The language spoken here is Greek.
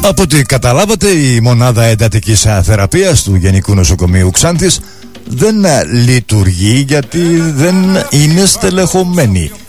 Από ό,τι καταλάβατε, η μονάδα εντατικής θεραπείας του Γενικού Νοσοκομείου Ξάνθης δεν λειτουργεί γιατί δεν είναι στελεχωμένη.